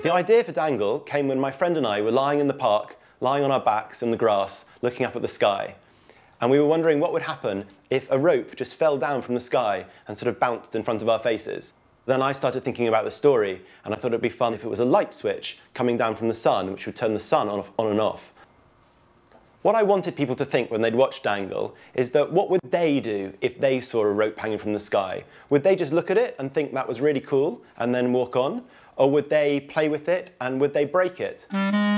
The idea for Dangle came when my friend and I were lying in the park, lying on our backs in the grass, looking up at the sky. And we were wondering what would happen if a rope just fell down from the sky and sort of bounced in front of our faces. Then I started thinking about the story, and I thought it'd be fun if it was a light switch coming down from the sun, which would turn the sun on and off. What I wanted people to think when they'd watch Dangle is that what would they do if they saw a rope hanging from the sky? Would they just look at it and think that was really cool and then walk on? Or would they play with it and would they break it?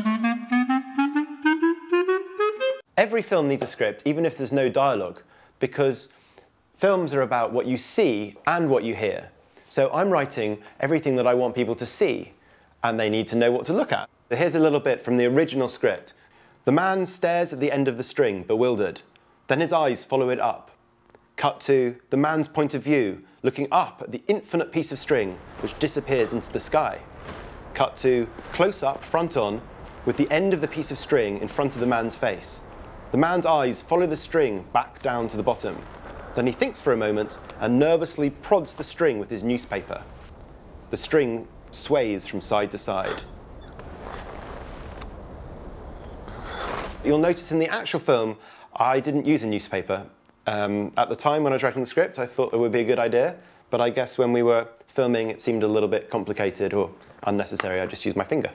Every film needs a script, even if there's no dialogue, because films are about what you see and what you hear. So I'm writing everything that I want people to see, and they need to know what to look at. So here's a little bit from the original script. The man stares at the end of the string, bewildered. Then his eyes follow it up. Cut to the man's point of view, looking up at the infinite piece of string which disappears into the sky. Cut to close up, front on, with the end of the piece of string in front of the man's face. The man's eyes follow the string back down to the bottom. Then he thinks for a moment and nervously prods the string with his newspaper. The string sways from side to side. You'll notice in the actual film, I didn't use a newspaper. At the time when I was writing the script, I thought it would be a good idea, but I guess when we were filming, it seemed a little bit complicated or unnecessary. I just used my finger.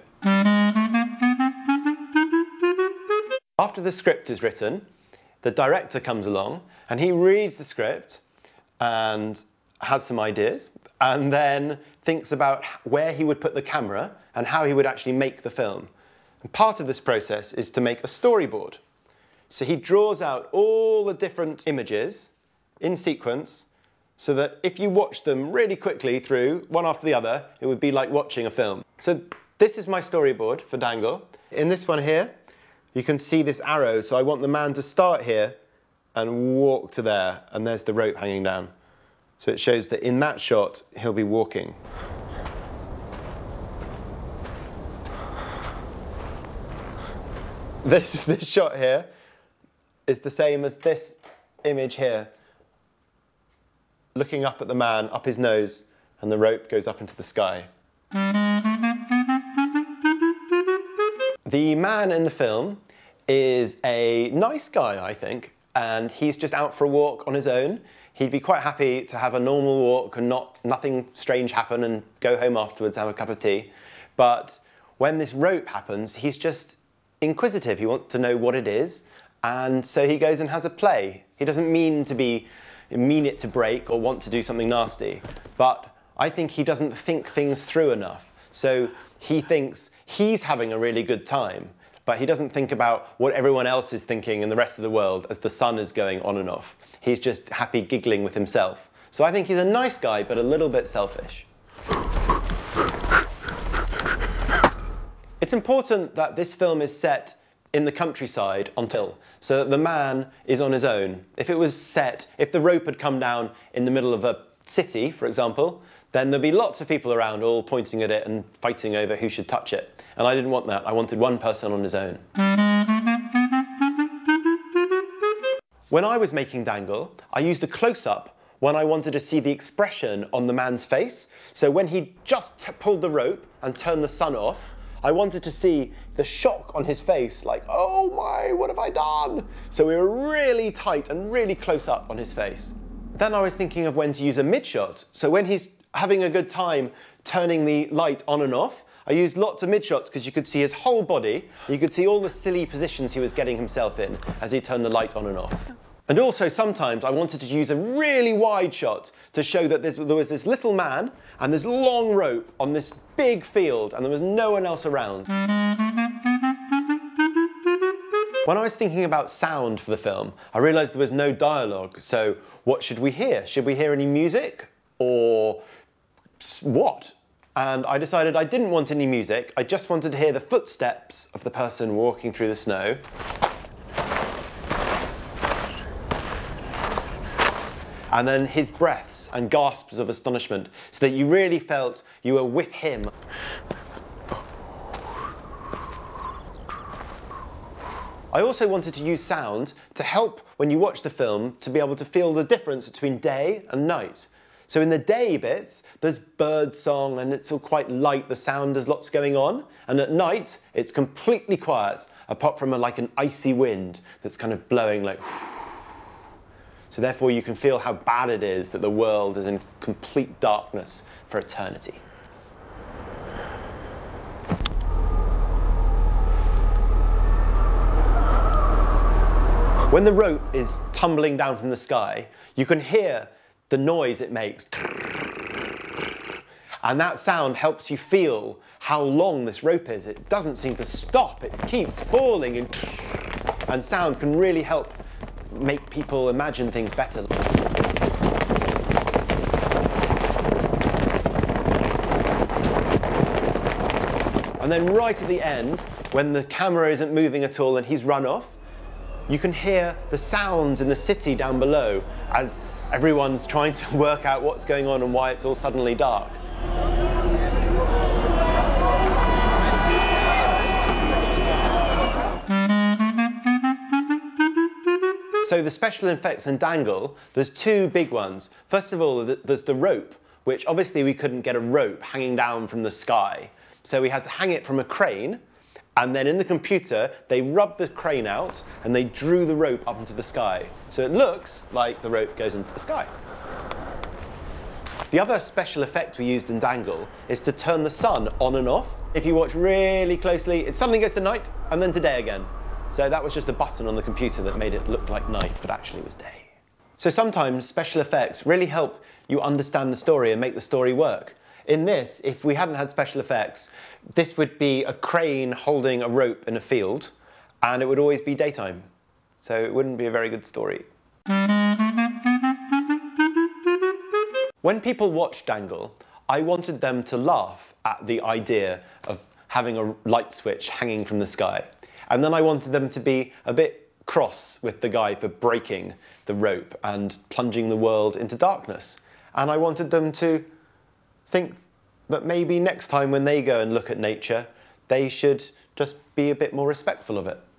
After the script is written, the director comes along and he reads the script and has some ideas and then thinks about where he would put the camera and how he would actually make the film. And part of this process is to make a storyboard. So he draws out all the different images in sequence so that if you watch them really quickly through, one after the other, it would be like watching a film. So this is my storyboard for Dangle. In this one here, you can see this arrow, so I want the man to start here and walk to there, and there's the rope hanging down. So it shows that in that shot, he'll be walking. This shot here is the same as this image here, looking up at the man, up his nose, and the rope goes up into the sky. The man in the film is a nice guy, I think, and he's just out for a walk on his own. He'd be quite happy to have a normal walk and nothing strange happen and go home afterwards, have a cup of tea. But when this rope happens, he's just inquisitive. He wants to know what it is, and so he goes and has a play. He doesn't mean it to break or want to do something nasty, but I think he doesn't think things through enough. So he thinks he's having a really good time, but he doesn't think about what everyone else is thinking in the rest of the world as the sun is going on and off. He's just happy giggling with himself. So I think he's a nice guy, but a little bit selfish. It's important that this film is set in the countryside so that the man is on his own. If the rope had come down in the middle of a city, for example, then there'd be lots of people around all pointing at it and fighting over who should touch it. And I didn't want that. I wanted one person on his own. When I was making Dangle, I used a close-up when I wanted to see the expression on the man's face. So when he just pulled the rope and turned the sun off, I wanted to see the shock on his face, like, oh my, what have I done? So we were really tight and really close up on his face. Then I was thinking of when to use a mid-shot. So when he's having a good time turning the light on and off, I used lots of mid-shots because you could see his whole body. You could see all the silly positions he was getting himself in as he turned the light on and off. And also sometimes I wanted to use a really wide shot to show that there was this little man and this long rope on this big field and there was no one else around. When I was thinking about sound for the film, I realised there was no dialogue, so what should we hear? Should we hear any music? Or what? And I decided I didn't want any music, I just wanted to hear the footsteps of the person walking through the snow. And then his breaths and gasps of astonishment, so that you really felt you were with him. I also wanted to use sound to help when you watch the film to be able to feel the difference between day and night. So in the day bits, there's bird song and it's all quite light, the sound, there's lots going on. And at night, it's completely quiet, apart from like an icy wind that's kind of blowing like So therefore you can feel how bad it is that the world is in complete darkness for eternity. When the rope is tumbling down from the sky, you can hear the noise it makes. And that sound helps you feel how long this rope is. It doesn't seem to stop, it keeps falling, and sound can really help make people imagine things better. And then right at the end, when the camera isn't moving at all and he's run off, you can hear the sounds in the city down below as everyone's trying to work out what's going on and why it's all suddenly dark. So the special effects in Dangle, there's two big ones. First of all, there's the rope, which obviously we couldn't get a rope hanging down from the sky. So we had to hang it from a crane, and then in the computer, they rubbed the crane out and they drew the rope up into the sky. So it looks like the rope goes into the sky. The other special effect we used in Dangle is to turn the sun on and off. If you watch really closely, it suddenly goes to night and then to day again. So that was just a button on the computer that made it look like night, but actually it was day. So sometimes special effects really help you understand the story and make the story work. In this, if we hadn't had special effects, this would be a crane holding a rope in a field, and it would always be daytime. So it wouldn't be a very good story. When people watch Dangle, I wanted them to laugh at the idea of having a light switch hanging from the sky. And then I wanted them to be a bit cross with the guy for breaking the rope and plunging the world into darkness. And I wanted them to think that maybe next time when they go and look at nature, they should just be a bit more respectful of it.